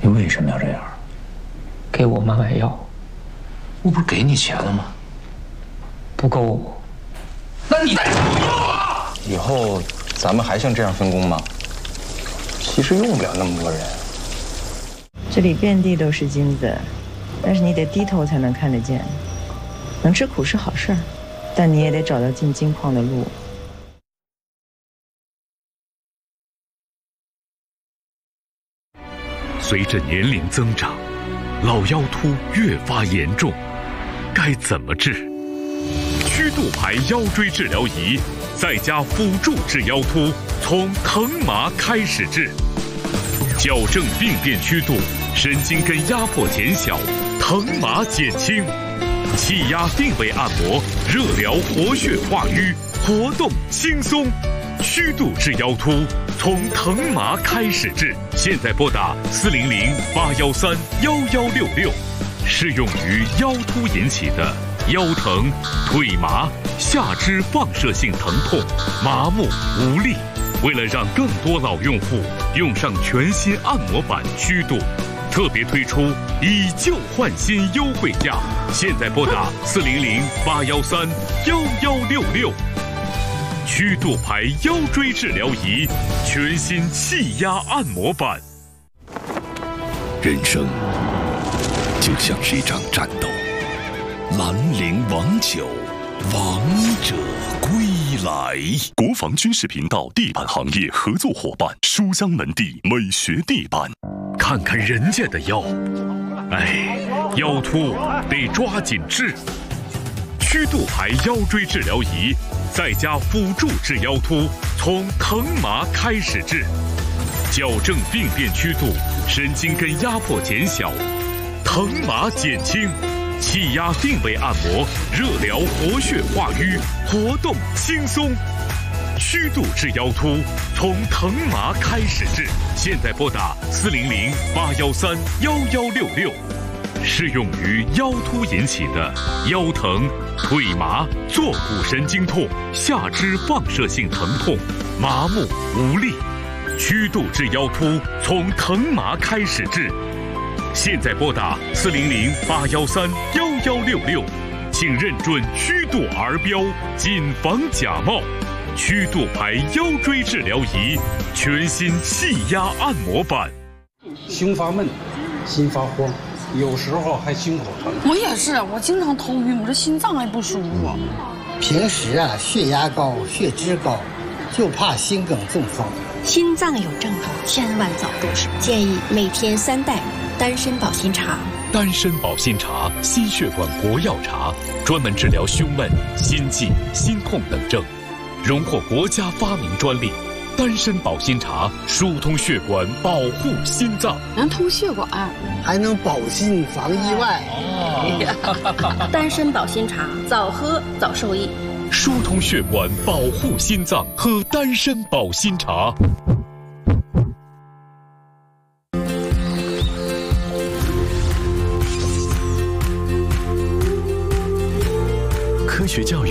你为什么要这样？ 给我妈买药。 我不是给你钱了吗？ 不够。 那你再找药啊！ 以后咱们还像这样分工吗？其实用不了那么多人。 这里遍地都是金子，但是你得低头才能看得见。能吃苦是好事儿，但你也得找到进金矿的路。 随着年龄增长，老腰突越发严重，该怎么治？曲度牌腰椎治疗仪在家辅助治腰突，从疼麻开始治，矫正病变曲度，神经根压迫减小，疼麻减轻，气压定位按摩，热疗活血化瘀，活动轻松。曲度治腰突，从疼麻开始治。现在拨打400-813-1166，适用于腰突引起的腰疼、腿麻、下肢放射性疼痛、麻木无力。为了让更多老用户用上全新按摩板曲度，特别推出以旧换新优惠价。现在拨打400-813-1166。曲度牌腰椎治疗仪，全新气压按摩板。 人生就像是一场战斗，兰陵王酒，王者归来。国防军事频道地板行业合作伙伴书香门第美学地板。 看看人家的腰，哎，腰突得抓紧治。曲度牌腰椎治疗仪在家辅助治腰突，从疼麻开始治，矫正病变曲度，神经根压迫减小，疼麻减轻，气压定位按摩，热疗活血化瘀，活动轻松。曲度治腰突，从疼麻开始治。现在拨打400-813-1166。适用于腰突引起的腰疼、腿麻、坐骨神经痛、下肢放射性疼痛、麻木无力。曲度治腰突，从疼麻开始治。现在拨打400-813-1166，请认准曲度儿标，谨防假冒。曲度牌腰椎治疗仪，全新气压按摩板。 胸发闷，心发慌，有时候还心口疼。 我也是，我经常头晕，我这心脏还不舒服。 平时血压高、血脂高，就怕心梗中风。 心脏有症状，千万早入手。建议每天3袋丹参保心茶。 丹参保心茶，心血管国药茶，专门治疗胸闷、心悸、心痛等症，荣获国家发明专利。丹参保心茶疏通血管，保护心脏， 能通血管， 还能保心防意外。 丹参保心茶，早喝早受益。 疏通血管，保护心脏，喝丹参保心茶。 科学教育